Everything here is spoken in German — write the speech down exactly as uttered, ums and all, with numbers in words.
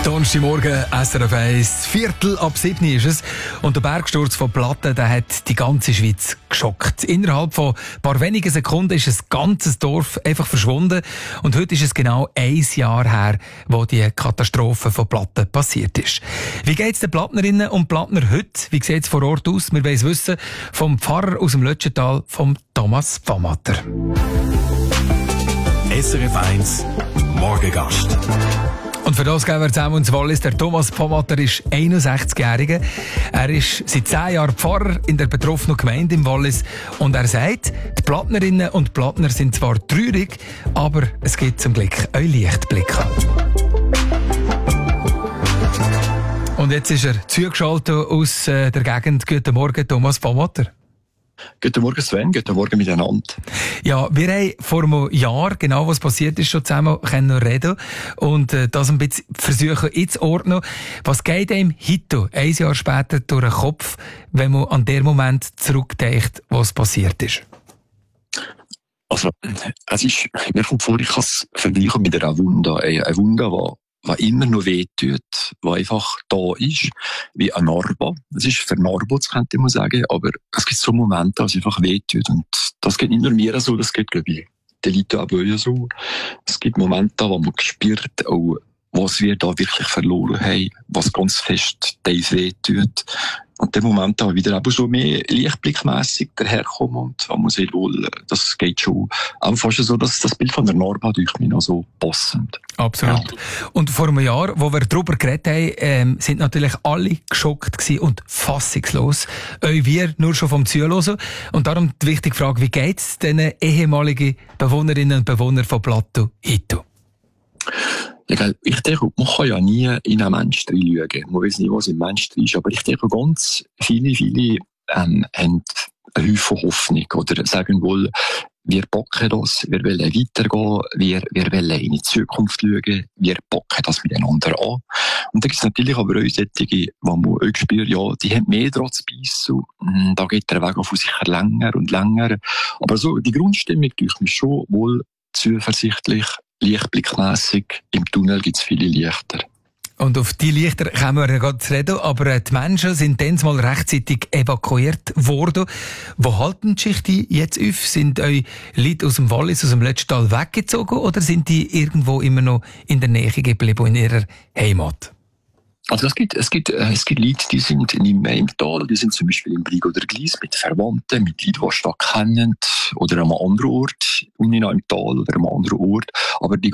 Donnerstagmorgen, S R F eins, Viertel ab sieben ist es. Und der Bergsturz von Platten, der hat die ganze Schweiz geschockt. Innerhalb von ein paar wenigen Sekunden ist ein ganzes Dorf einfach verschwunden. Und heute ist es genau ein Jahr her, wo die Katastrophe von Platten passiert ist. Wie geht es den Plattnerinnen und Plattner heute? Wie sieht es vor Ort aus? Wir wollen es wissen vom Pfarrer aus dem Lötschental, vom Thomas Pfammatter. S R F eins Morgengast. Und für das gehen wir zusammen ins Wallis. Der Thomas Pfammatter ist einundsechzigjähriger. Er ist seit zehn Jahren Pfarrer in der betroffenen Gemeinde im Wallis. Und er sagt, die Plattnerinnen und Plattner sind zwar traurig, aber es gibt zum Glück auch Lichtblicke. Und jetzt ist er zugeschaltet aus der Gegend. Guten Morgen, Thomas Pfammatter. Guten Morgen Sven, guten Morgen miteinander. Ja, wir haben vor einem Jahr, genau was passiert ist, schon zusammen können reden und äh, das ein bisschen versuchen einzuordnen. Was geht einem heute, ein Jahr später, durch den Kopf, wenn man an den Moment zurückdenkt, was passiert ist? Also, es ist, mir kommt vor, ich kann es vergleichen mit einer Wunde. Eine Wunde, die was immer noch wehtut, was einfach da ist, wie ein Narbe. Es ist vernarbelt, könnte man sagen, aber es gibt so Momente, wo es einfach wehtut. Und das geht nicht nur mir so, das geht, glaube ich, den Leuten auch so. Es gibt Momente, wo man spürt, auch, was wir da wirklich verloren haben, was ganz fest tief wehtut. Und der Moment da wieder eben so mehr lichtblickmässig daherkommen und man muss wohl, das geht schon. Auch fast so, dass das Bild von der Narbe durch mich noch so passend. Absolut. Ja. Und vor einem Jahr, wo wir darüber geredet haben, ähm, sind natürlich alle geschockt gewesen und fassungslos. Auch wir nur schon vom Zuhören. Und darum die wichtige Frage, wie geht es den ehemaligen Bewohnerinnen und Bewohnern von Plateau heute? Ja, ich denke, man kann ja nie in einen Menschen reinschauen. Man weiß nicht, was im Menschen ist. Aber ich denke, ganz viele, viele ähm, haben einen Haufen Hoffnung. Oder sagen wohl, wir packen das, wir wollen weitergehen, wir, wir wollen in die Zukunft schauen, wir packen das miteinander an. Und da gibt es natürlich aber auch solche, die man auch spürt, ja, die haben mehr dran zu beißen. Da geht der Weg auf sicher länger und länger. Aber so, die Grundstimmung durch mich schon wohl zuversichtlich. Lichtblickmässig. Im Tunnel gibt es viele Lichter. Und auf die Lichter kommen wir ja gerade zu reden, aber die Menschen sind dann mal rechtzeitig evakuiert worden. Wo halten die Schichten jetzt auf? Sind euch Leute aus dem Wallis, aus dem Lötschental weggezogen oder sind die irgendwo immer noch in der Nähe geblieben, in ihrer Heimat? Also es gibt, es gibt, es gibt Leute, die sind nicht mehr im Tal, die sind zum Beispiel im Brig oder Glies mit Verwandten, mit Leuten, die Stadt kennen, oder an einem anderen Ort, unten im Tal oder an einem anderen Ort. Aber die